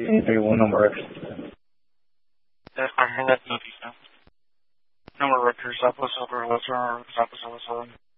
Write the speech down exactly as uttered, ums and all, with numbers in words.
un number. That's my head notice now. Number record, Southwest Silver, Western, Southwest Silver.